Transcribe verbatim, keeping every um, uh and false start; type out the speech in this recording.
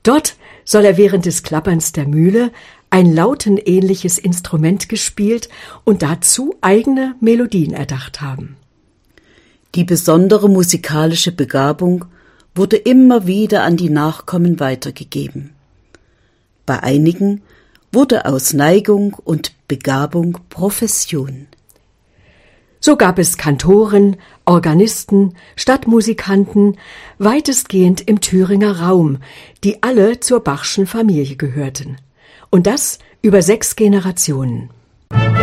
Dort soll er während des Klapperns der Mühle ein lautenähnliches Instrument gespielt und dazu eigene Melodien erdacht haben. Die besondere musikalische Begabung wurde immer wieder an die Nachkommen weitergegeben. Bei einigen wurde aus Neigung und Begabung Profession. So gab es Kantoren, Organisten, Stadtmusikanten, weitestgehend im Thüringer Raum, die alle zur Bachschen Familie gehörten. Und das über sechs Generationen.